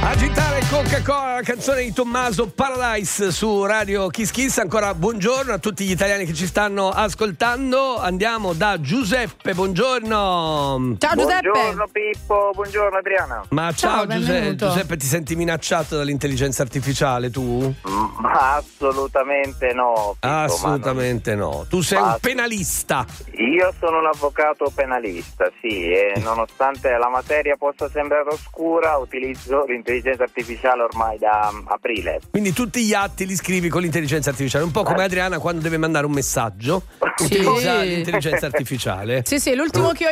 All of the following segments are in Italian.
Agitare Coca-Cola, la canzone di Tommaso, Paradise su Radio Kiss Kiss. Ancora buongiorno a tutti gli italiani che ci stanno ascoltando. Andiamo da Giuseppe, buongiorno. Ciao Giuseppe. Buongiorno Pippo, buongiorno Adriana. Ma ciao benvenuto. Giuseppe, ti senti minacciato dall'intelligenza artificiale tu? Ma assolutamente no, Pippo, Assolutamente no. Tu sei un penalista. Io sono un avvocato penalista, sì, e nonostante la materia possa sembrare oscura, utilizzo l'intelligenza artificiale ormai da aprile. Quindi tutti gli atti li scrivi con l'intelligenza artificiale, un po' come Adriana quando deve mandare un messaggio, utilizza l'intelligenza artificiale. Sì, l'ultimo che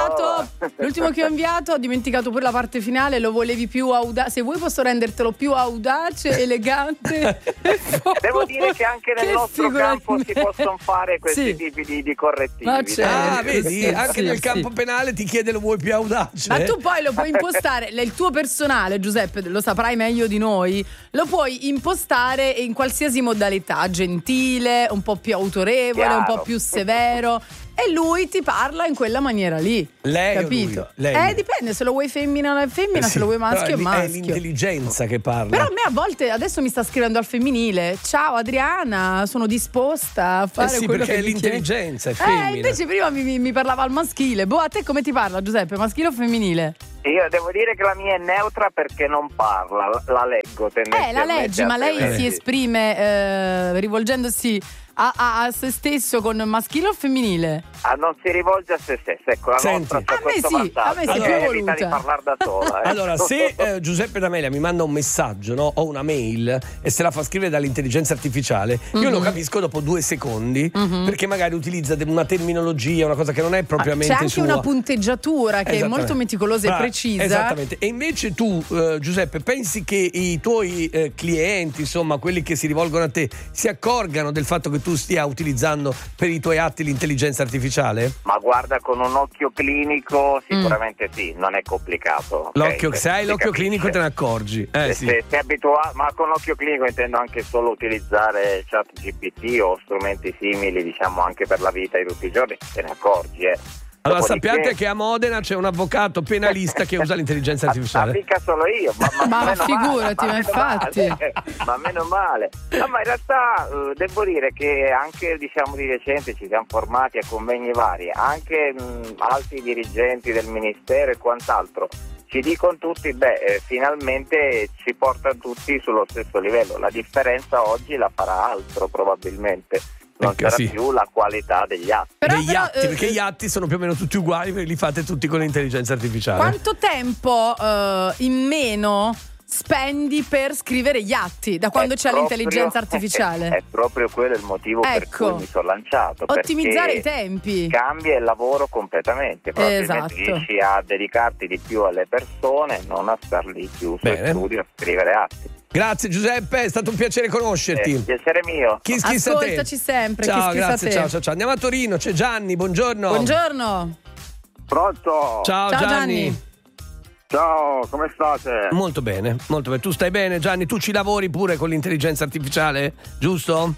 ho inviato ho dimenticato pure la parte finale, lo volevi più audace. Se vuoi posso rendertelo più audace, elegante. Devo dire che anche nel nostro campo si possono fare questi tipi di correttivi. Ma certo, vedi, anche nel campo penale ti chiede lo vuoi più audace. Ma tu poi lo puoi impostare, il tuo personale, Giuseppe, lo saprai meglio di noi, lo puoi impostare in qualsiasi modalità, gentile, un po' più autorevole, Chiaro. un po' più severo. E lui ti parla in quella maniera lì. Lei o capito? lui? Lei. Dipende, se lo vuoi femmina è femmina, se lo vuoi maschio è maschio. È l'intelligenza che parla. Però a me a volte adesso mi sta scrivendo al femminile: ciao Adriana, sono disposta a fare quello perché che mi l'intelligenza è chiedi. femmina. Invece prima mi parlava al maschile. Boh, a te come ti parla Giuseppe? Maschile o femminile? Io devo dire che la mia è neutra perché non parla, la leggo tendenzialmente. La leggi, ma lei si esprime rivolgendosi a se stesso con maschile o femminile? Non si rivolge a se stessa, ecco, la Senti. nostra c'ha questo a me vantaggio, sì, che più evita voluta. di parlare da sola. Allora, se Giuseppe D'Amelia mi manda un messaggio, no, o una mail e se la fa scrivere dall'intelligenza artificiale, io lo capisco dopo 2 secondi, perché magari utilizza una terminologia, una cosa che non è propriamente c'è anche sua. una punteggiatura che è molto meticolosa e precisa. Esattamente. E invece tu, Giuseppe, pensi che i tuoi clienti, insomma, quelli che si rivolgono a te, si accorgano del fatto che tu stia utilizzando per i tuoi atti l'intelligenza artificiale? Ma guarda, con un occhio clinico sicuramente sì, non è complicato. Se hai l'occhio clinico te ne accorgi. Sì. Se sei abituato, ma con occhio clinico intendo anche solo utilizzare ChatGPT o strumenti simili, diciamo anche per la vita di tutti i giorni, te ne accorgi. Allora sappiate che a Modena c'è un avvocato penalista che usa l'intelligenza artificiale. Mica solo io, ma figurati, ma infatti. Ma meno male. No, ma in realtà devo dire che anche diciamo di recente ci siamo formati a convegni vari, anche alti dirigenti del ministero e quant'altro. Ci dicono tutti, finalmente ci porta tutti sullo stesso livello. La differenza oggi la farà altro probabilmente. Non sarà più la qualità degli atti. Perché gli atti sono più o meno tutti uguali, perché li fate tutti con l'intelligenza artificiale. Quanto tempo in meno spendi per scrivere gli atti da quando c'è l'intelligenza artificiale? È proprio quello il motivo per cui mi sono lanciato. Ottimizzare i tempi. Cambia il lavoro completamente. Probabilmente riesci a dedicarti di più alle persone, non a star lì chiuso in studio a scrivere atti. Grazie Giuseppe, è stato un piacere conoscerti. Piacere mio. Ascoltaci sempre. Ciao, grazie, ciao. Andiamo a Torino, c'è Gianni, buongiorno. Buongiorno. Pronto? Ciao Gianni. Ciao, come state? Molto bene. Tu stai bene Gianni? Tu ci lavori pure con l'intelligenza artificiale, giusto?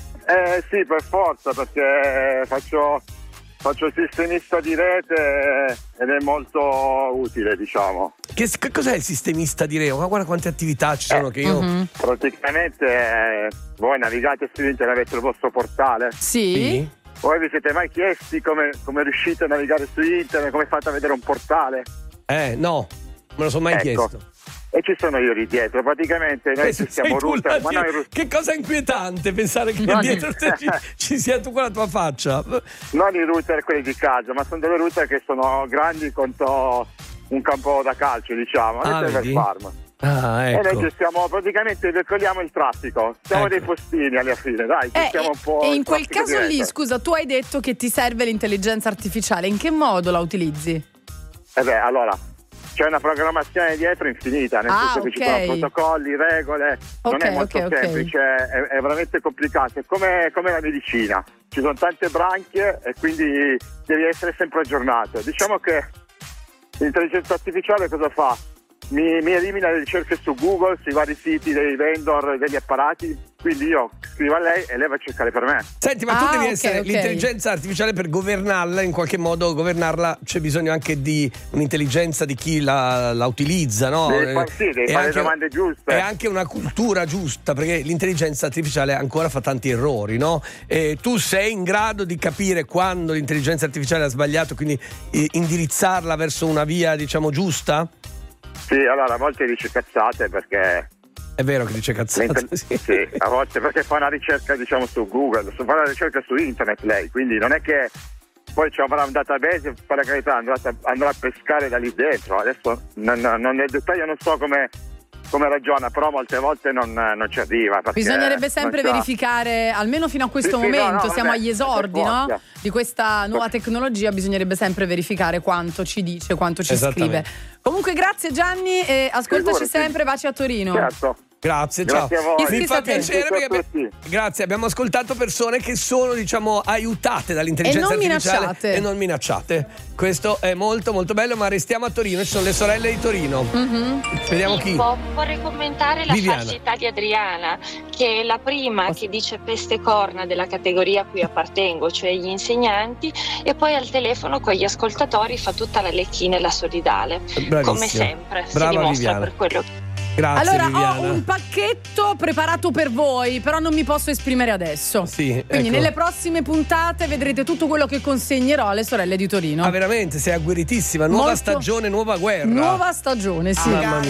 Sì, per forza, perché faccio il sistemista di rete ed è molto utile, diciamo. Che cos'è il sistemista di rete? Ma guarda quante attività ci sono che io... Praticamente voi navigate su internet, avete il vostro portale? Sì. Voi vi siete mai chiesti come riuscite a navigare su internet, come fate a vedere un portale? No, me lo sono mai chiesto. E ci sono io lì dietro, praticamente noi ci siamo router. Che cosa inquietante pensare che dietro te ci sia tu con la tua faccia. Non i router quelli di casa, ma sono delle router che sono grandi quanto un campo da calcio, diciamo. Questo è per farm. Ecco. E noi gestiamo, praticamente decolliamo il traffico. Siamo dei postini alla fine, dai, gestiamo un po'. E in quel caso lì, scusa, tu hai detto che ti serve l'intelligenza artificiale, in che modo la utilizzi? Allora, c'è una programmazione dietro infinita, nel senso che ci sono protocolli, regole, non è molto semplice, è veramente complicato, è come la medicina, ci sono tante branche e quindi devi essere sempre aggiornato. Diciamo che l'intelligenza artificiale cosa fa? mi elimina le ricerche su Google, sui vari siti dei vendor degli apparati, quindi io scrivo a lei e lei va a cercare per me. Senti, ma tu devi essere l'intelligenza artificiale, per governarla, in qualche modo governarla c'è bisogno anche di un'intelligenza di chi la utilizza, no? Devi fare le domande giuste. E anche una cultura giusta, perché l'intelligenza artificiale ancora fa tanti errori, no? E tu sei in grado di capire quando l'intelligenza artificiale ha sbagliato, quindi indirizzarla verso una via, diciamo, giusta? Sì, allora a volte dice cazzate perché... È vero che dice cazzate, sì, a volte perché fa una ricerca, diciamo, su Google, fa una ricerca su internet lei, quindi non è che poi ci avrà un database, per la carità andrà a pescare da lì dentro. Adesso nel dettaglio non so come ragiona, però molte volte non ci arriva. Bisognerebbe sempre verificare, almeno fino a questo momento, siamo agli esordi, no? Di questa nuova tecnologia, bisognerebbe sempre verificare quanto ci dice, quanto ci scrive. Comunque grazie Gianni e ascoltaci sempre, baci a Torino. Certo. Grazie, ciao. Mi fa piacere perché grazie, abbiamo ascoltato persone che sono, diciamo, aiutate dall'intelligenza artificiale e non minacciate. Questo è molto molto bello, ma restiamo a Torino, ci sono le sorelle di Torino. Vediamo chi. Vorrei commentare la falsità di Adriana, che è la prima che dice peste corna della categoria a cui appartengo, cioè gli insegnanti, e poi al telefono con gli ascoltatori fa tutta la lecchina e la solidale. Bravissima. Come sempre, brava, si dimostra Viviana. Per quello che... Grazie, allora Viviana. ho un pacchetto preparato per voi, però non mi posso esprimere adesso. Sì, quindi ecco. nelle prossime puntate vedrete tutto quello che consegnerò alle sorelle di Torino. Ah, veramente? Sei agguerritissima. Nuova stagione, nuova guerra. Nuova stagione, sì. Mamma mia.